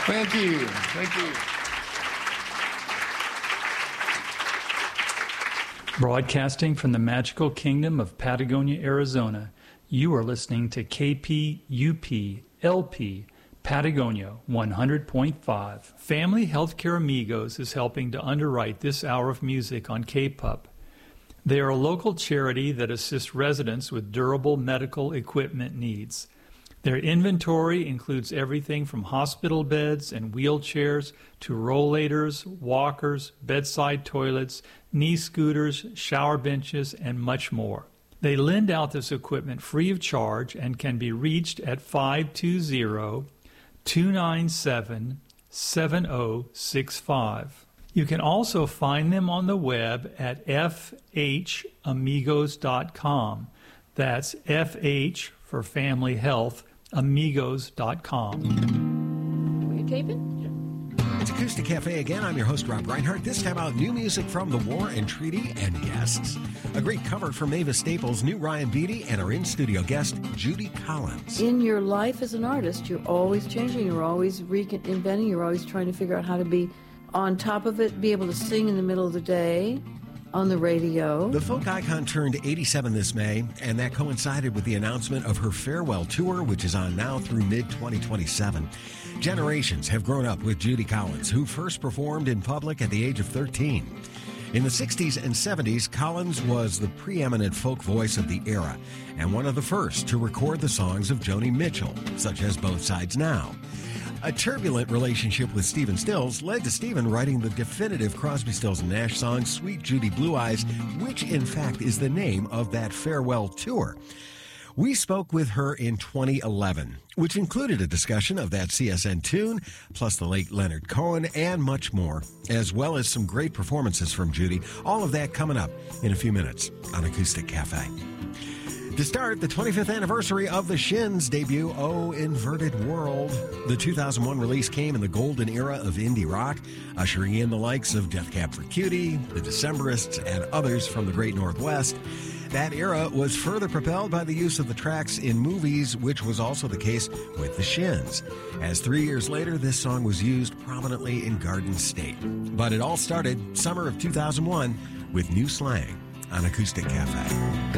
Thank you. Thank you. Broadcasting from the magical kingdom of Patagonia, Arizona, you are listening to KPUP LP Patagonia 100.5. Family Healthcare Amigos is helping to underwrite this hour of music on KPUP. They are a local charity that assists residents with durable medical equipment needs. Their inventory includes everything from hospital beds and wheelchairs to rollators, walkers, bedside toilets, knee scooters, shower benches, and much more. They lend out this equipment free of charge and can be reached at 520-297-7065. You can also find them on the web at fhamigos.com. That's FH for Family Health, amigos.com. Were you taping? It's Acoustic Cafe again. I'm your host, Rob Reinhardt. This time out, new music from The War and Treaty and guests. A great cover from Mavis Staples, new Ryan Beatty, and our in-studio guest, Judy Collins. In your life as an artist, you're always changing, you're always reinventing, you're always trying to figure out how to be on top of it, be able to sing in the middle of the day, on the radio. The folk icon turned 87 this May, and that coincided with the announcement of her farewell tour, which is on now through mid-2027. Generations have grown up with Judy Collins, who first performed in public at the age of 13. In the 60s and 70s, Collins was the preeminent folk voice of the era, and one of the first to record the songs of Joni Mitchell, such as Both Sides Now. A turbulent relationship with Stephen Stills led to Stephen writing the definitive Crosby, Stills & Nash song, Sweet Judy Blue Eyes, which in fact is the name of that farewell tour. We spoke with her in 2011, which included a discussion of that CSN tune, plus the late Leonard Cohen, and much more, as well as some great performances from Judy. All of that coming up in a few minutes on Acoustic Cafe. To start, the 25th anniversary of the Shins' debut, Oh Inverted World. The 2001 release came in the golden era of indie rock, ushering in the likes of Death Cab for Cutie, the Decemberists, and others from the Great Northwest. That era was further propelled by the use of the tracks in movies, which was also the case with the Shins. As 3 years later, this song was used prominently in Garden State. But it all started summer of 2001 with New Slang on Acoustic Cafe.